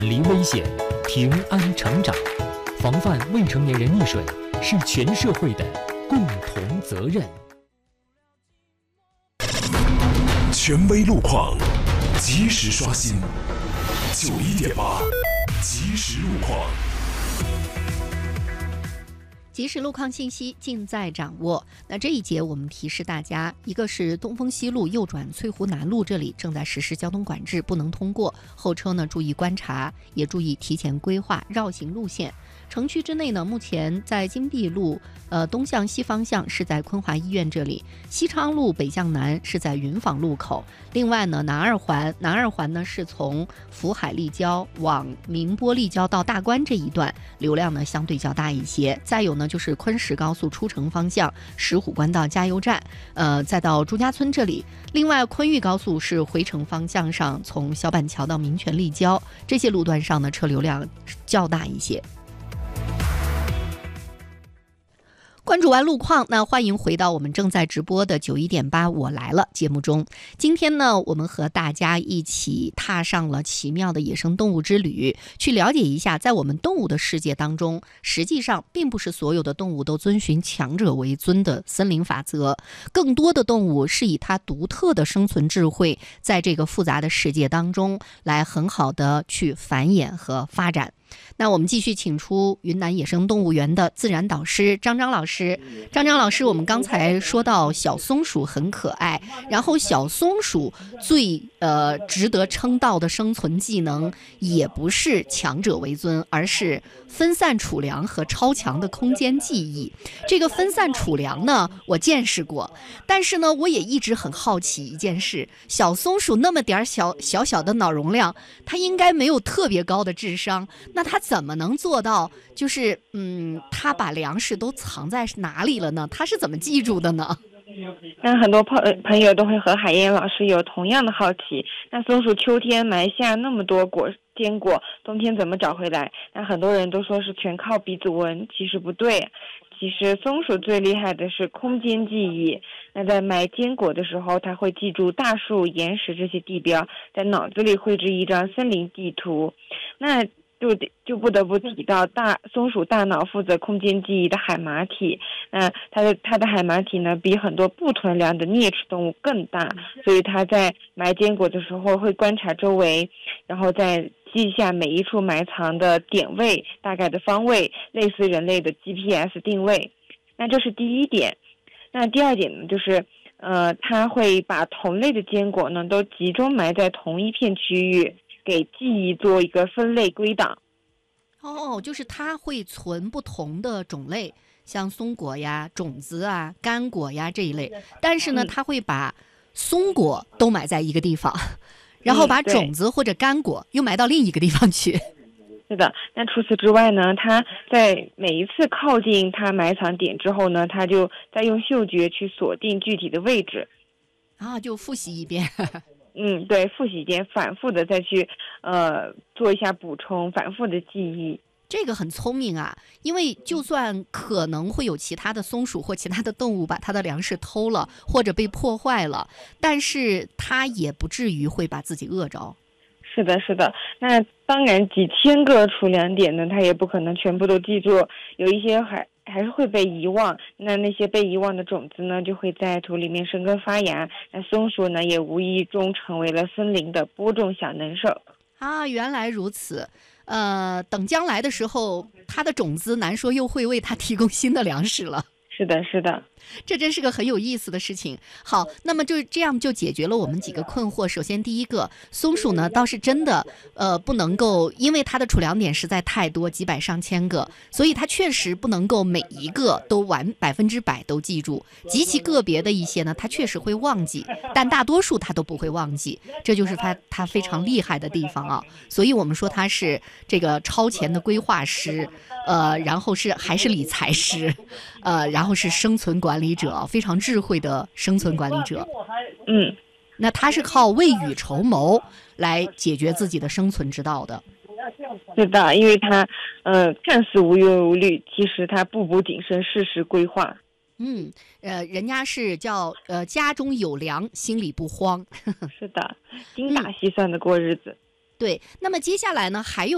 离危险，平安成长。防范未成年人溺水是全社会的共同责任。 权威路况，及时刷新。91.8，即时路况。 即时路况信息尽在掌握。那这一节我们提示大家，一个是东风西路右转翠湖南路，这里正在实施交通管制，不能通过，后车呢注意观察，也注意提前规划绕行路线。城区之内呢，目前在金碧路东向西方向是在昆华医院这里，西昌路北向南是在云坊路口。另外呢，南二环呢是从福海立交往宁波立交到大关这一段流量呢相对较大一些。再有呢就是昆石高速出城方向石虎关道加油站，再到朱家村这里。另外昆豫高速是回程方向上，从小板桥到民权立交，这些路段上呢车流量较大一些。关注完路况，那欢迎回到我们正在直播的91.8我来了节目中。今天呢，我们和大家一起踏上了奇妙的野生动物之旅，去了解一下，在我们动物的世界当中，实际上并不是所有的动物都遵循强者为尊的森林法则，更多的动物是以它独特的生存智慧，在这个复杂的世界当中来很好的去繁衍和发展。那我们继续请出云南野生动物园的自然导师张老师。张老师，我们刚才说到小松鼠很可爱，然后小松鼠最值得称道的生存技能也不是强者为尊，而是分散储粮和超强的空间记忆。这个分散储粮呢，我见识过，但是呢，我也一直很好奇一件事，小松鼠那么点小的脑容量，它应该没有特别高的智商，那它怎么能做到就是它把粮食都藏在哪里了呢？它是怎么记住的呢？ 那很多朋友都会和海燕老师有同样的好奇，那松鼠秋天埋下那么多坚果，冬天怎么找回来？那很多人都说是全靠鼻子闻，其实不对。其实松鼠最厉害的是空间记忆，那在埋坚果的时候，它会记住大树、岩石这些地标，在脑子里绘制一张森林地图。那就不得不提到松鼠大脑负责空间记忆的海马体，它的海马体呢比很多不囤粮的啮齿动物更大，所以它在埋坚果的时候会观察周围，然后再记下每一处埋藏的点位、大概的方位，类似人类的 GPS 定位。那这是第一点。那第二点呢，就是它会把同类的坚果呢都集中埋在同一片区域，给记忆做一个分类归档。 就是它会存不同的种类，像松果呀、种子啊、干果呀这一类，但是呢，它会把松果都埋在一个地方，然后把种子或者干果又埋到另一个地方去。 是的，那除此之外呢，它在每一次靠近它埋藏点之后呢，它就再用嗅觉去锁定具体的位置。 就复习一遍。 对，复习一遍，反复的再去做一下补充，反复的记忆。 这个很聪明啊，因为就算可能会有其他的松鼠或其他的动物把它的粮食偷了或者被破坏了，但是它也不至于会把自己饿着。 是的，那当然几千个储粮点呢，它也不可能全部都记住，有一些还是会被遗忘，那些被遗忘的种子呢，就会在土里面生根发芽，那松鼠呢也无意中成为了森林的播种小能手。 原来如此。等将来的时候，它的种子难说又会为它提供新的粮食了。 是的， 这真是个很有意思的事情。好，那么就这样就解决了我们几个困惑。首先第一个，松鼠呢倒是真的不能够，因为它的储粮点实在太多，几百上千个，所以它确实不能够每一个都100%都记住，极其个别的一些呢它确实会忘记，但大多数它都不会忘记，这就是它非常厉害的地方啊。所以我们说它是这个超前的规划师，然后还是理财师，然后是生存管理者，非常智慧的生存管理者。那他是靠未雨绸缪来解决自己的生存之道的。 是的，因为他看似无忧无虑，其实他步步谨慎，事事规划。 人家是叫家中有粮，心里不慌。 是的，精打细算的过日子。 对，那么接下来呢，还有